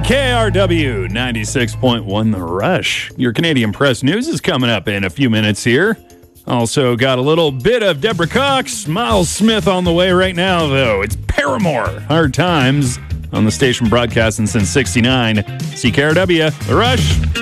CKRW 96.1 The Rush. Your Canadian Press News is coming up in a few minutes here. Also got a little bit of Deborah Cox, Miles Smith on the way right now, though. It's Paramore, Hard Times, on the station broadcasting since 69. CKRW, The Rush.